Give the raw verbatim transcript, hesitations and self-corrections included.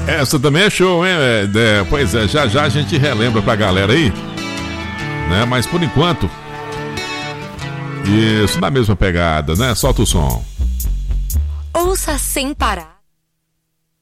Essa também é show, hein? É, é, pois é, já já a gente relembra pra galera aí, né? Mas por enquanto, isso na mesma pegada, né? Solta o som. Ouça sem parar.